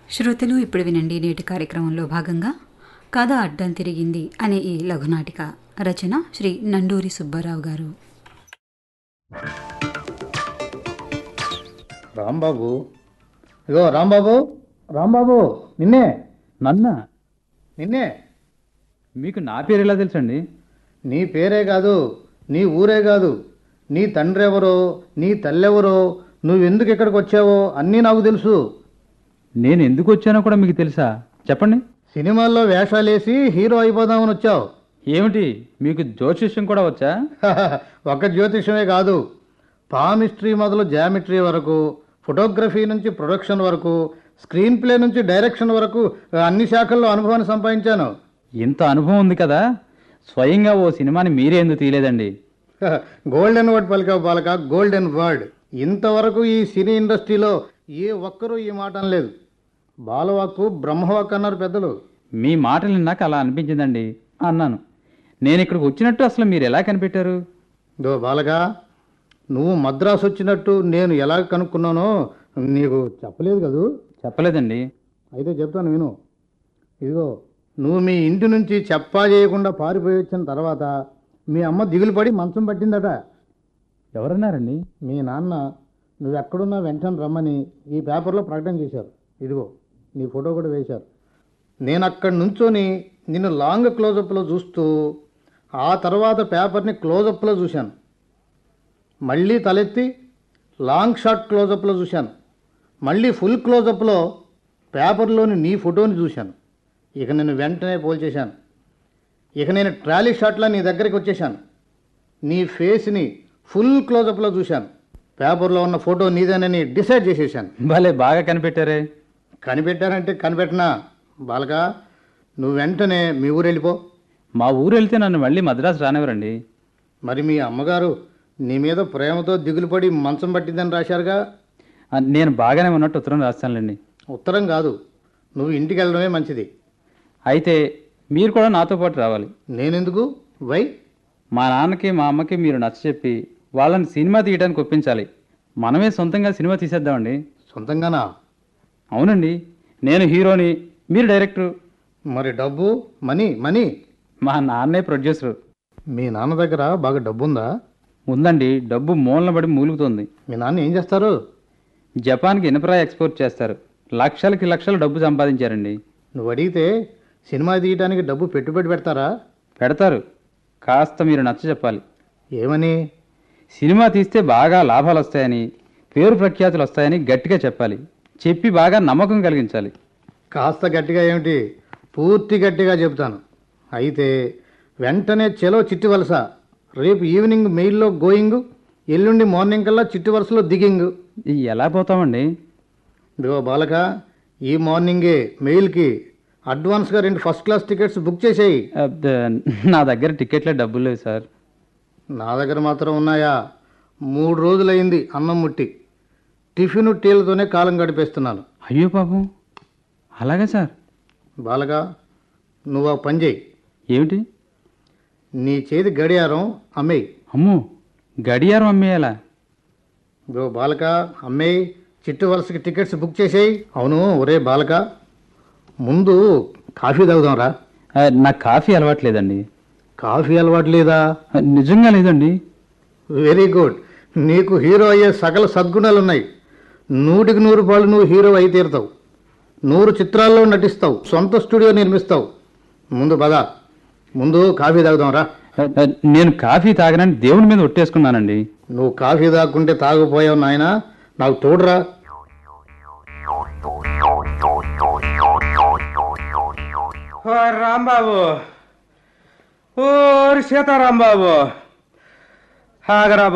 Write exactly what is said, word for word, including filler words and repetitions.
శ్రోతలు ఇప్పుడు వినండి నేటి కార్యక్రమంలో భాగంగా కథ అడ్డం తిరిగింది అనే ఈ లఘునాటిక రచన శ్రీ నండూరి సుబ్బారావు గారు. రాంబాబు, ఇగో రాంబాబు, రాంబాబు నిన్నే. నన్నా? నిన్నే. మీకు నా పేరు ఎలా తెలుసండి? నీ పేరే కాదు, నీ ఊరే కాదు, నీ తండ్రి ఎవరో, నీ తల్లెవరో, నువ్వెందుకు ఇక్కడికి వచ్చావో అన్నీ నాకు తెలుసు. నేను ఎందుకు వచ్చానో కూడా మీకు తెలుసా? చెప్పండి. సినిమాల్లో వేషాలేసి హీరో అయిపోదామని వచ్చావు. ఏమిటి, మీకు జ్యోతిష్యం కూడా వచ్చా? ఒక జ్యోతిషమే కాదు, పామిస్ట్రీ మొదలు జామెట్రీ వరకు, ఫోటోగ్రఫీ నుంచి ప్రొడక్షన్ వరకు, స్క్రీన్ ప్లే నుంచి డైరెక్షన్ వరకు అన్ని శాఖల్లో అనుభవాన్ని సంపాదించాను. ఇంత అనుభవం ఉంది కదా, స్వయంగా ఓ సినిమాని మీరే ఎందుకు తీయలేదండి? గోల్డెన్ వర్డ్ పలికావు బాలక, గోల్డెన్ వర్డ్. ఇంతవరకు ఈ సినీ ఇండస్ట్రీలో ఏ ఒక్కరూ ఈ మాట అనలేదు. బాలవాక్కు బ్రహ్మవాక్కు అన్నారు పెద్దలు. మీ మాటలు నాకు అలా అనిపించిందండి, అన్నాను. నేను ఇక్కడికి వచ్చినట్టు అసలు మీరు ఎలా కనిపెట్టారు? దో బాలక, నువ్వు మద్రాసు వచ్చినట్టు నేను ఎలా కనుక్కున్నానో నీకు చెప్పలేదు కదూ? చెప్పలేదండి. అయితే చెప్తాను విను. ఇదిగో, నువ్వు మీ ఇంటి నుంచి చెప్పా చేయకుండా పారిపోయి వచ్చిన తర్వాత మీ అమ్మ దిగులు పడి మంచం పట్టిందట. ఎవరన్నారండి? మీ నాన్న నువ్వు ఎక్కడున్నా వెంటనే రమ్మని ఈ పేపర్లో ప్రకటన చేశారు. ఇదిగో నీ ఫోటో కూడా వేశారు. నేను అక్కడి నుంచొని నిన్ను లాంగ్ క్లోజప్లో చూస్తూ ఆ తర్వాత పేపర్ని క్లోజప్లో చూశాను. మళ్ళీ తలెత్తి లాంగ్ షాట్ క్లోజప్లో చూశాను. మళ్ళీ ఫుల్ క్లోజప్లో పేపర్లోని నీ ఫోటోని చూశాను. ఇక నేను వెంటనే పోల్చేశాను. ఇక నేను ట్రాలీ షాట్లా నీ దగ్గరికి వచ్చేసాను. నీ ఫేస్ని ఫుల్ క్లోజప్లో చూశాను. పేపర్లో ఉన్న ఫోటో నీదేనని డిసైడ్ చేసేసాను. భలే బాగా కనిపెట్టారే. కనిపెట్టారంటే కనిపెట్టినా బాలక, నువ్వు వెంటనే మీ ఊరు వెళ్ళిపో. మా ఊరు వెళ్తే నన్ను మళ్ళీ మద్రాసు రానివ్వరండి. మరి మీ అమ్మగారు నీ మీద ప్రేమతో దిగులు పడి మంచం పట్టిందని రాశారుగా. నేను బాగానే ఉన్నట్టు ఉత్తరం రాస్తానులేండి. ఉత్తరం కాదు, నువ్వు ఇంటికి వెళ్ళడమే మంచిది. అయితే మీరు కూడా నాతో పాటు రావాలి. నేనెందుకు? వై? మా నాన్నకి మా అమ్మకి మీరు నచ్చచెప్పి వాళ్ళని సినిమా తీయడానికి ఒప్పించాలి. మనమే సొంతంగా సినిమా తీసేద్దామండి. సొంతంగానా? అవునండి, నేను హీరోని, మీరు డైరెక్టరు. మరి డబ్బు, మనీ? మనీ మా నాన్నే ప్రొడ్యూసరు. మీ నాన్న దగ్గర బాగా డబ్బు ఉందా? ఉందండి, డబ్బు మూలన పడి మూలుగుతోంది. మీ నాన్న ఏం చేస్తారు? జపాన్కి ఇనపరాయి ఎక్స్పోర్ట్ చేస్తారు. లక్షలకి లక్షలు డబ్బు సంపాదించారండి. నువ్వు అడిగితే సినిమా తీయడానికి డబ్బు పెట్టుబడి పెడతారా? పెడతారు. కాస్త మీరు నచ్చ చెప్పాలి. ఏమని? సినిమా తీస్తే బాగా లాభాలు వస్తాయని, పేరు ప్రఖ్యాతులు వస్తాయని గట్టిగా చెప్పాలి. చెప్పి బాగా నమ్మకం కలిగించాలి. కాస్త గట్టిగా ఏమిటి, పూర్తి గట్టిగా చెబుతాను. అయితే వెంటనే చలో చిట్టి వలస, రేపు ఈవినింగ్ మెయిల్లో గోయింగ్, ఎల్లుండి మార్నింగ్ కల్లా చిట్టి వలసలో దిగింగ్. ఎలా పోతామండి? ఇదిగో బాలక, ఈ మార్నింగే మెయిల్కి అడ్వాన్స్గా రెండు ఫస్ట్ క్లాస్ టికెట్స్ బుక్ చేసేయి. నా దగ్గర టికెట్లే డబ్బులు లేవు సార్. నా దగ్గర మాత్రం ఉన్నాయా? మూడు రోజులైంది అన్నం ముట్టి, టిఫిన్ టీలతోనే కాలం గడిపేస్తున్నాను. అయ్యో పాపం, అలాగే సార్. బాలక, నువ్వు ఆ పని చేయి. ఏమిటి? నీ చేతి గడియారం అమ్మేయి. అమ్మో, గడియారం అమ్మేయాలా? ఇదిగో బాలక, అమ్మేయి, చిట్టు వలసకి టికెట్స్ బుక్ చేసేయి. అవును, ఒరే బాలక, ముందు కాఫీ తాగుదాంరా. నాకు కాఫీ అలవాట్లేదండి. కాఫీ అలవాటు లేదా? నిజంగా లేదండి. Very good. నీకు హీరో అయ్యే సకల సద్గుణాలు ఉన్నాయి. నూటికి నూరు పాళ్ళు నువ్వు హీరో అయి తీరుతావు. నూరు చిత్రాల్లో నటిస్తావు, సొంత స్టూడియో నిర్మిస్తావు. ముందు పద, ముందు కాఫీ తాగుదాంరా. నేను కాఫీ తాగనని దేవుని మీద ఒట్టేసుకున్నానండి. నువ్వు కాఫీ తాగుకుంటే తాగిపోయావు నాయన, నాకు తోడురా. రాంబాబు, ఓ సీతారాంబాబు, ఆగరా